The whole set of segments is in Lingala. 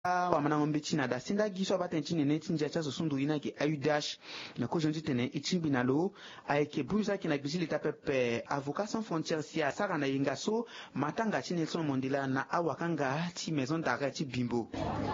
wa manangombe china da sinda giswa baten chine ne tinja chazo sundu ina ke ayudash na ko jonti tene ichimbi nalo ayeke buza ke na bijili tapepe avocat sans frontières sia sara na yingaso matanga chi Nelson Mandela na awakanga ti maison d'arrêt ti Bimbo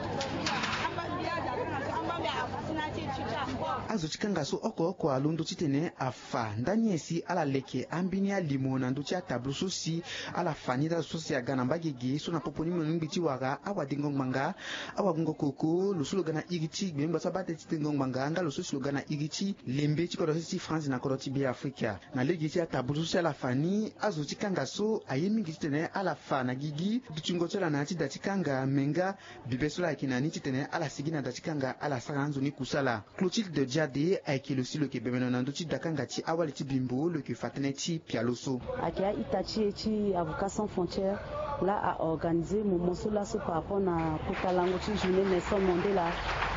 azo chikanga so oko alundu chitene afa ndani esi ala leke ambini ya limo na nduchi ya tablo sosi ala fanida sosi ya gana mbagege so na poponi mwenumbi chi waga awa dingong manga awa gungo koko lusulo gana iriti gbemba sabate chitengong manga anga lusulo silo gana iriti lembe chi kodo si France na kodo ti bi Afrika na legi chi ya tablo sosi ala fani azo chikanga so ayemi chitene ala fa na gigi duchingo chola na chida chikanga menga bibesola kinani chitene ala sigina da chikanga ala saranzo ni kusala Clotilde de Diade aikelo silo ke bemeno na nduchi dakanga ti awali ti Bimbo le ke fatene ti pialoso akia itachi ti avocat sans frontières là a organisé mon morceau là par rapport na kotalango ti journée Nelson Mandela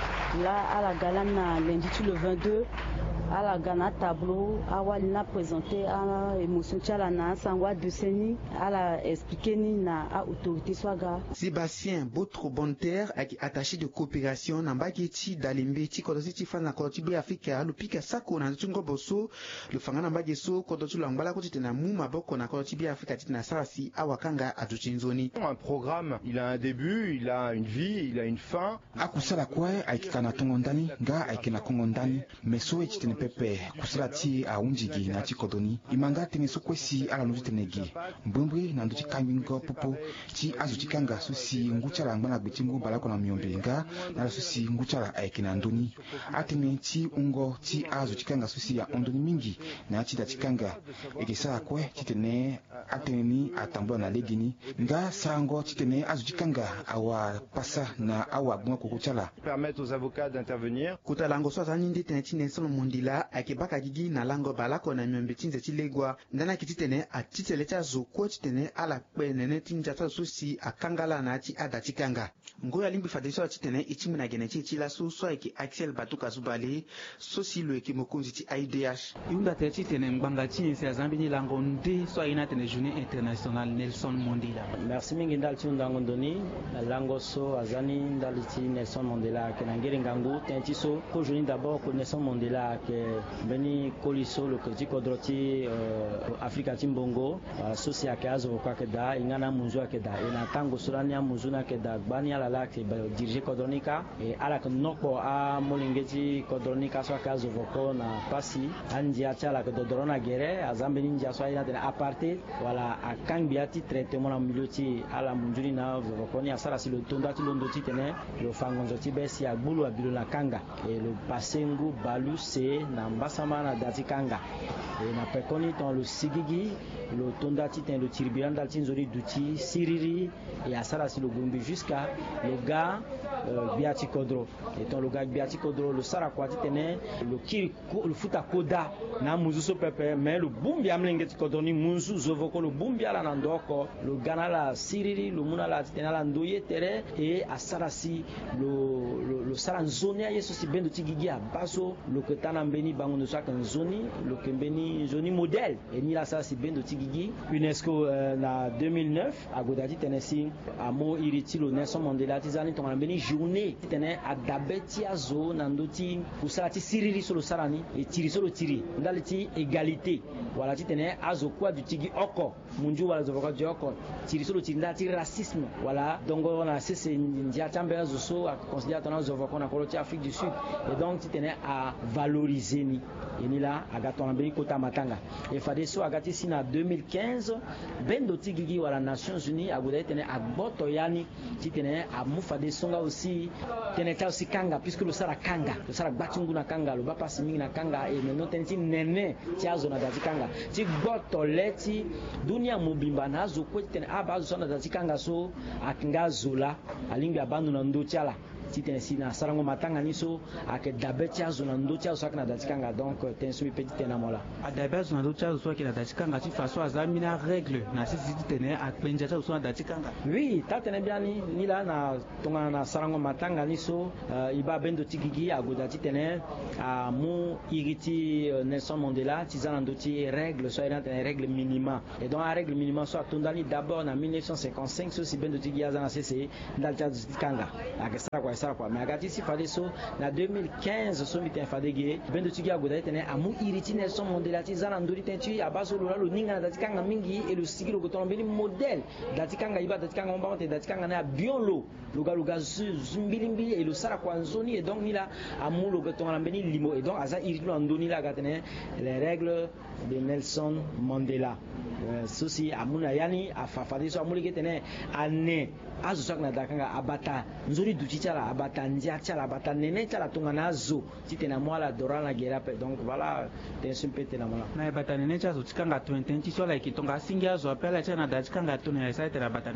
là à la gala na lundi le 22 à la Ghana tableau awali na présenté à émotion tchala na sangwa de seni à la expliquer ni na a autorité swaga Sébastien Botro Bonterre aki attaché de coopération na mbageti dalimbe ti kodosi ti fana kodoti bi Afrika lupika sako na tungo boso le fanga na mbageso kodoti langbala ko tena mu maboko na kodoti bi Afrika ti na sarasi awakanga atuchinzoni un programme il a un début il a une vie il a une fin akusala kwa aikana tongondani nga aikena kongondani meso etene pepe kusala ti aunjigi na ti kodoni imanga tene sokwesi ala nuti tenegi mbwembwe na nduti kambingo popo ti azuti kanga susi nguchala ngana gbitingu balako na miombe nga na susi nguchala aikena ndoni atene ti ungo ti azuti kanga susi ya ondoni mingi na ti datikanga ekesa kwe titene atene ni atambula na legini nga sango titene azuti kanga awa pasa na awa gwa kukuchala permettre aux avocats d'intervenir kutalango so zani ndite ti Nelson Mandela akibaka gigi na lango balako na miombe tinze ti legwa ndana kititene atitele cha zoko titene ala kpenene tinja ta susi akangala na ti adatikanga ngoya limbi fadiswa titene ichimi na gene ti la so eki Axel Batuka Zubale sosi lo eki mokonzi ti IDH yunda te titene mbanga ti se azambini lango nde so ina tene journée internationale Nelson Mandela merci mingi ndal ti ndango ndoni lango so azani ndal ti Nelson Mandela ke nangere ngangu tenti so ko journée d'abord ko Nelson Mandela ke beni koliso lo ke ti kodroti Afrika ti mbongo sosi ake azo kwa ke da ingana munzu ake da ina tango solani ya munzu na ke da gbani ala la ke dirige kodronika e ala ke nokpo a molingeti kodronika so ake azo voko na pasi andi achala ke dodorona gere azambeni ndia so ina tena aparte wala akangi ati traitement na milioti ala munjuni na voko ni asara si lo tonda ti londo ti tene lo fangonzo ti besi agbulu abilo na kanga e lo pasengu balu se na mbasama na datikanga e na pekoni ton lo sigigi lo tonda ti ten lo tiribiranda ti nzori duti siriri e asara si lo gombi jusqu'à le gars biati kodro et ton le gars biati kodro lo sara kwa ti tene lo kiri lo futa koda na muzu so pepe mais lo bumbi amlenge ti kodro ni muzu zovoko lo bumbi ala na ndoko lo gana la siriri lo muna la ti tene ala ndoye tere e asara si lo sara nzoni ya yeso si bendo ti gigi a baso lo ke tana mbeni bango ndo saka nzoni lo ke mbeni nzoni modèle e ni la sara si bendo ti gigi UNESCO na 2009 agoda ti tene si amo iriti lo Nelson Mandela ti zani tongana mbeni journée ti tene adabe ti azo na ndo ti kusala ti siriri so lo sara ni e tiri so lo tiri ndali ti égalité wala ti tene azo kuâ du tigi oko munju wala zovoka di oko tiri so lo tiri ndali ti racisme wala dongo na sese ndia ti ambe azo so aconsidère tongana zovoko na kolo ti Afrique du Sud et donc ti tene a valoriser ni e ni la aga tongana mbeni kota matanga e fade so aga ti si na 2015 bendo ti gigi wala Nations Unies agoda tene agboto yani ti tene amu fade songa aussi tene ta aussi kanga puisque lo sara kanga lo sara gbatungu na kanga lo ba pasi mingi na kanga e meno tene ti nene ti azo na dati kanga ti gboto leti dunia mobimba na azo ko tene aba azo na dati kanga so akinga zola alingi abanu na ndo tiala ti tene si na sarango matanga ni so ake dabe ti azo na ndo ti azo so na da ti kanga donc ten so mi petit tena mola adabe azo na ndo ti azo so na da ti kanga ti façon aza mi na règle na sisi ti tene akpenja ti azo so na da ti kanga oui ta tene bien ni la na tonga na sarango matanga ni so iba bendo ti gigi agoda ti tene a mu iriti Nelson Mandela ti za na ndo ti règle so ina tene règle minima et donc a règle minima so atondani d'abord na 1955 so si bendo ti gigi aza na sese ndal ti azo ti kanga ake sara kwa mais agati si fade so na 2015 so mi ten fade ge bendo ti gigi agoda ti tene amu iriti Nelson Mandela ti za na ndo ti tene ti abaso lo lo ninga na da ti kanga mingi e lo sigi lo gotono beni modèle da ti kanga iba da ti kanga mbama te da ti kanga na bion lo luga zumbilimbi et lo sara kwa nzoni et donc ni la amu lo gotono beni limo et donc aza iriti lo ndoni la gatene les règles de Nelson Mandela sosi amuna yani afafade so amuli ketene ane azo so na dakanga abata nzuri duti chala abata ndia chala abata nene chala tunga nazo titena mwala dorana gerape donc voilà tension pete na mala na abata nene chazo tikanga 20 ti so la kitonga singia zo apela chana da tikanga tuna ya saite abata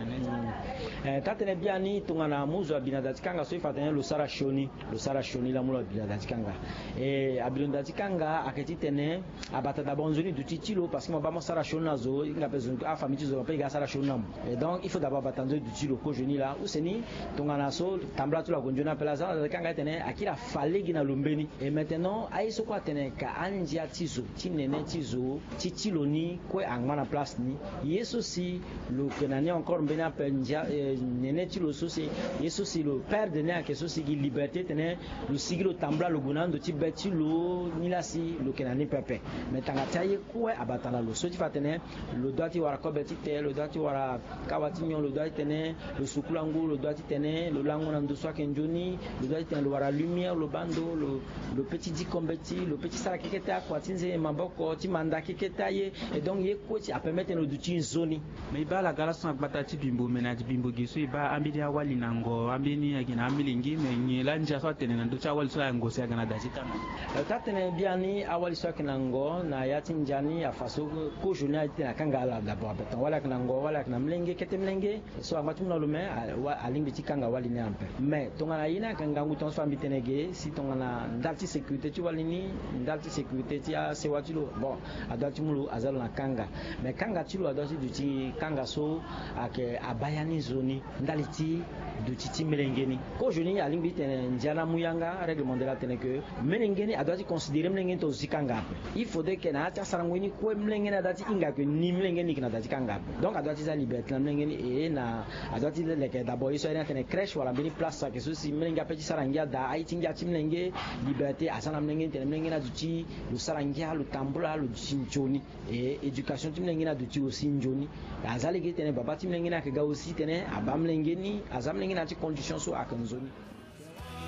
nene tatene biani tunga na muzo abina da tikanga so ifatene lo sara shoni la mula abina da tikanga et abilo da tikanga aketi tene abata da bonzuri duti tilo parce que mo ba mo sara shoni nazo inga besoin a famille zo pa ga sara shoni nam et donc il faut d'abord batanzo du tilo jeni la useni tongana so tambla tu la gonjona pela za da kanga tene akira falegi na lombeni et maintenant aiso kwa tene ka anjia tizo tinene tizo titiloni ko angma na place ni yeso si lo kenani encore mbena penja nene tilo so si yeso si lo père de ne ke so si liberté tene lo sigilo tambla lo gonando ti betilo ni la si lo kenani pepe metanga taye ko abatala lo so ti fatene lo doati wara ko betite lo doati wara kawati nyon lo doati tene le sukulango le doit tenir le lango na ndo swake njoni le doit tenir le wara lumière le bando le petit dikombeti le petit sara keketa kwa tinze maboko ti manda keketa ye et donc ye ko ti a permettre no duti zoni mais ba la gala son bata ti bimbo mena ti bimbo gisu iba ambidi awali nango ambini agina amilingi me nyela nja so tenir na ndo cha awali so yango se agana da titana ta tenir biani awali so kanango na yati njani afaso ko joni a tena kangala d'abord beton wala kanango wala kana mlenge kete mlenge so amatu na lume alingi tikanga wali ni ampe mais tongana yina kanga nguton so ambi tenege si tongana ndalti sécurité ti wali ni ndalti sécurité ti a se watilo bon adalti mulu azalo na kanga mais kanga tilo adalti duti kanga so ake abayani zoni ndaliti duti ti melengeni ko joni alingi tene njana muyanga règlement de la tene que melengeni adalti considérer melengeni to zikanga il faudrait que na ta sarangweni ko melengeni adalti inga que ni melengeni kina adalti kanga donc adalti za liberté na melengeni e na adalti leke d'abord iso ina tene crèche wala bini place que so si melenga petit sarangia da aitinga timlenge liberté asana melengeni tene melengeni na duti lu sarangia lu tambula lu chinchoni et éducation timlenge na duti aussi njoni azali ke tene baba timlenge na ke ga aussi tene abamlenge ni azamlenge na ti condition so akanzoni